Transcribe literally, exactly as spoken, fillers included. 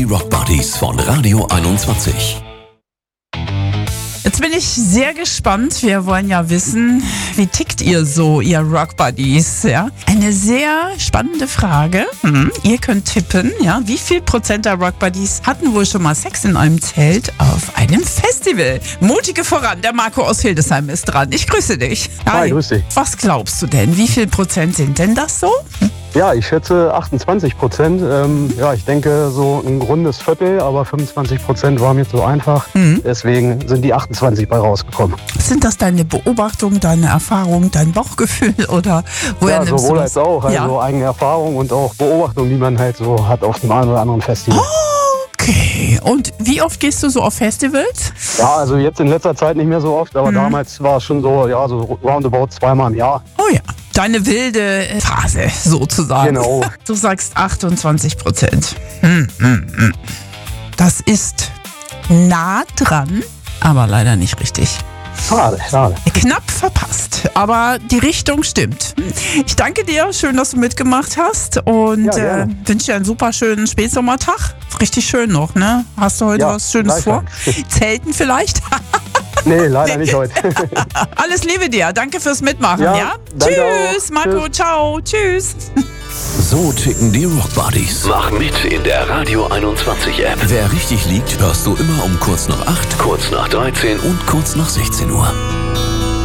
Die Rock Buddies von Radio einundzwanzig. Jetzt bin ich sehr gespannt. Wir wollen ja wissen, wie tickt ihr so, ihr Rock Buddies? Ja? Eine sehr spannende Frage. Hm. Ihr könnt tippen, ja, wie viel Prozent der Rock Buddies hatten wohl schon mal Sex in einem Zelt auf einem Festival? Mutige voran, der Marco aus Hildesheim ist dran. Ich grüße dich. Hi, Hi grüß dich. Was glaubst du denn? Wie viel Prozent sind denn das so? Hm? Ja, ich schätze achtundzwanzig Prozent. Ähm, ja, ich denke so ein rundes Viertel, aber fünfundzwanzig Prozent war mir zu einfach. Mhm. Deswegen sind die achtundzwanzig bei rausgekommen. Sind das deine Beobachtungen, deine Erfahrungen, dein Bauchgefühl oder woher ja, nimmst sowohl du das? als auch. Also ja. eigene Erfahrung und auch Beobachtungen, die man halt so hat auf dem einen oder anderen Festival. Okay. Und wie oft gehst du so auf Festivals? Ja, also jetzt in letzter Zeit nicht mehr so oft, aber mhm. damals war es schon so, ja, so roundabout zweimal im Jahr. Oh ja. Deine wilde Phase sozusagen. Genau. Du sagst achtundzwanzig Prozent. Hm, hm, hm. Das ist nah dran, aber leider nicht richtig. Schade, schade. Knapp verpasst, aber die Richtung stimmt. Ich danke dir, schön, dass du mitgemacht hast und ja, äh, wünsche dir einen super schönen Spätsommertag. Richtig schön noch, ne? Hast du heute ja, was Schönes vor? Zelten vielleicht? Nee, leider nicht heute. Alles Liebe dir, danke fürs Mitmachen, ja? ja? Tschüss, auch. Marco, Tschüss. Ciao, tschüss. So ticken die Rock Buddies. Mach mit in der Radio einundzwanzig App. Wer richtig liegt, hörst du immer um kurz nach acht, kurz nach dreizehn und kurz nach sechzehn Uhr.